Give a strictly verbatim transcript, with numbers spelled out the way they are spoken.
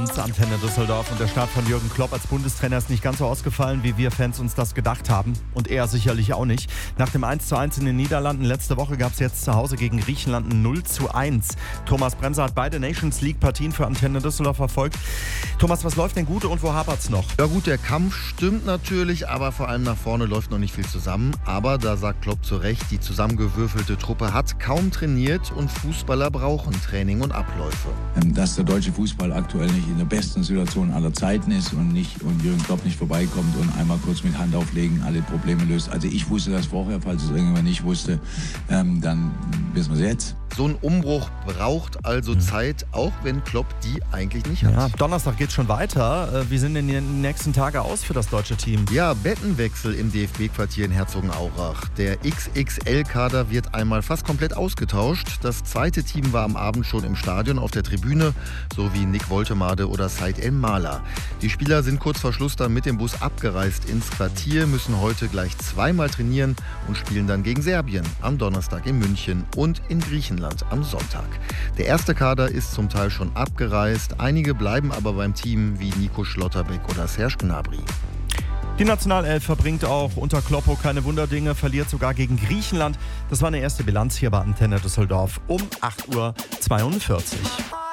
Abend, Antenne Düsseldorf, und der Start von Jürgen Klopp als Bundestrainer ist nicht ganz so ausgefallen, wie wir Fans uns das gedacht haben, und er sicherlich auch nicht. Nach dem eins zu eins in den Niederlanden letzte Woche gab es jetzt zu Hause gegen Griechenland ein null zu eins. Thomas Bremser hat beide Nations League Partien für Antenne Düsseldorf verfolgt. Thomas, was läuft denn gut und wo hapert's noch? Ja gut, der Kampf stimmt natürlich, aber vor allem nach vorne läuft noch nicht viel zusammen. Aber da sagt Klopp zu Recht, die zusammengewürfelte Truppe hat kaum trainiert und Fußballer brauchen Training und Abläufe. Dass der deutsche Fußball aktuell nicht in der besten Situation aller Zeiten ist und, nicht, und Jürgen Klopp nicht vorbeikommt und einmal kurz mit Hand auflegen alle Probleme löst. Also ich wusste das vorher, falls es irgendjemand nicht wusste, ähm, dann wissen wir es jetzt. So ein Umbruch braucht also mhm. Zeit, auch wenn Klopp die eigentlich nicht hat. Ja, Donnerstag geht schon weiter. Wie sehen denn die nächsten Tage aus für das deutsche Team? Ja, Bettenwechsel im D F B-Quartier in Herzogenaurach. Der X X L-Kader wird einmal fast komplett ausgetauscht. Das zweite Team war am Abend schon im Stadion auf der Tribüne, so wie Nick Woltemade oder Said El Mala. Die Spieler sind kurz vor Schluss dann mit dem Bus abgereist ins Quartier, müssen heute gleich zweimal trainieren und spielen dann gegen Serbien am Donnerstag in München und in Griechenland am Sonntag. Der erste Kader ist zum Teil schon abgereist, einige bleiben aber beim Team wie Nico Schlotterbeck oder Serge Gnabry. Die Nationalelf verbringt auch unter Kloppo keine Wunderdinge, verliert sogar gegen Griechenland. Das war eine erste Bilanz hier bei Antenne Düsseldorf um acht Uhr zweiundvierzig.